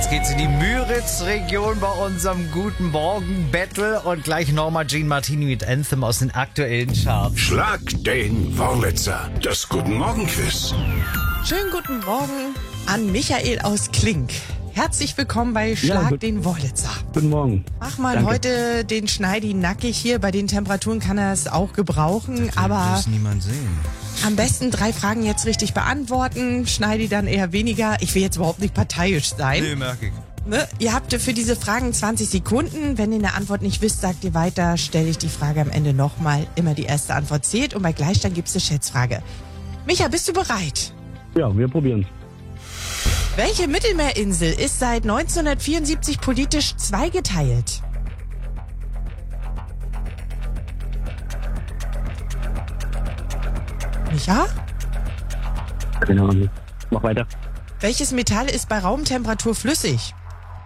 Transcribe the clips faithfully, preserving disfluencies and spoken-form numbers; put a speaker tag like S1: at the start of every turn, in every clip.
S1: Jetzt geht's in die Müritz-Region bei unserem Guten Morgen-Battle und gleich Norma Jean Martini mit Anthem aus den aktuellen Charts.
S2: Schlag den Wurlitzer, das Guten Morgen-Quiz.
S3: Schönen guten Morgen an Michael aus Klink. Herzlich willkommen bei Schlag
S4: Ja,
S3: den Wurlitzer.
S4: Guten Morgen.
S3: Mach mal
S4: Danke.
S3: heute den Schneidi nackig hier. Bei den Temperaturen kann er es auch gebrauchen,
S1: Das
S3: aber
S1: muss niemand sehen.
S3: am besten drei Fragen jetzt richtig beantworten. Schneidi dann eher weniger. Ich will jetzt überhaupt nicht parteiisch sein.
S1: Nee, merke ich.
S3: Ne? Ihr habt für diese Fragen zwanzig Sekunden. Wenn ihr eine Antwort nicht wisst, sagt ihr weiter. Stelle ich die Frage am Ende nochmal. Immer die erste Antwort zählt und bei Gleichstand gibt es eine Schätzfrage. Micha, bist du bereit?
S4: Ja, wir probieren's.
S3: Welche Mittelmeerinsel ist seit neunzehnhundertvierundsiebzig politisch zweigeteilt? Micha?
S4: Keine Ahnung. Mach weiter.
S3: Welches Metall ist bei Raumtemperatur flüssig?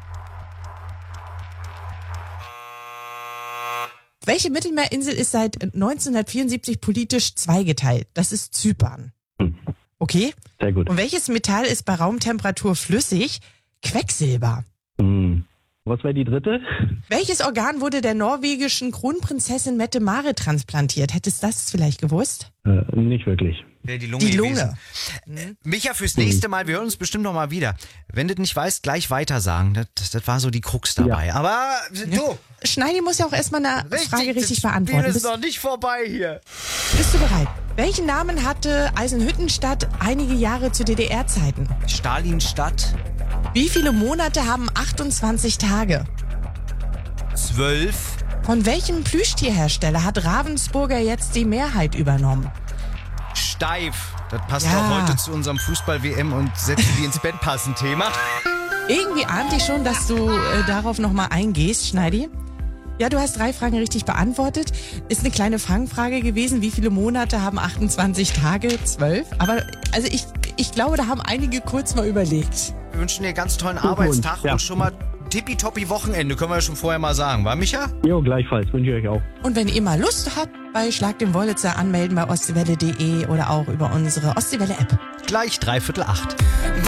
S3: Welche Mittelmeerinsel ist seit neunzehnhundertvierundsiebzig politisch zweigeteilt? Das ist Zypern.
S4: Hm.
S3: Okay?
S4: Sehr gut.
S3: Und welches Metall ist bei Raumtemperatur flüssig? Quecksilber.
S4: Hm. Was war die dritte?
S3: Welches Organ wurde der norwegischen Kronprinzessin Mette-Marit transplantiert? Hättest du das vielleicht gewusst?
S4: Äh, nicht wirklich.
S1: Wäre die Lunge
S3: Die
S1: gewesen.
S3: Lunge.
S1: Äh, Micha, fürs nächste Mal, wir hören uns bestimmt noch mal wieder. Wenn du nicht weißt, gleich weiter sagen. Das, das, das war so die Krux dabei.
S4: Ja.
S1: Aber du,
S3: Schneidi muss ja auch erstmal eine Frage richtig
S1: das
S3: beantworten.
S1: Spiel ist
S3: Bist,
S1: noch nicht vorbei hier.
S3: bist du bereit? Welchen Namen hatte Eisenhüttenstadt einige Jahre zu D D R-Zeiten?
S1: Stalinstadt,
S3: Wie viele Monate haben achtundzwanzig Tage?
S1: zwölf,
S3: Von welchem Plüschtierhersteller hat Ravensburger jetzt die Mehrheit übernommen?
S1: steif. Das passt
S3: Ja.
S1: auch heute zu unserem Fußball-W M und Sätze, die ins Bett passen Thema.
S3: Irgendwie ahnte ich schon, dass du äh, darauf nochmal eingehst, Schneidi. Ja, du hast drei Fragen richtig beantwortet. Ist eine kleine Fangfrage gewesen. Wie viele Monate haben achtundzwanzig Tage? zwölf. Aber also ich, ich glaube, da haben einige kurz mal überlegt.
S1: Wir wünschen dir einen ganz tollen
S4: Glückwunsch,
S1: Arbeitstag
S4: ja.
S1: und schon mal tippitoppi Wochenende, können wir ja schon vorher mal sagen. War, Micha?
S4: Jo, gleichfalls. Wünsche ich euch auch.
S3: Und wenn ihr mal Lust habt, bei Schlag den Wurlitzer anmelden bei ostseewelle punkt de oder auch über unsere Ostseewelle-App.
S1: Gleich dreiviertel acht.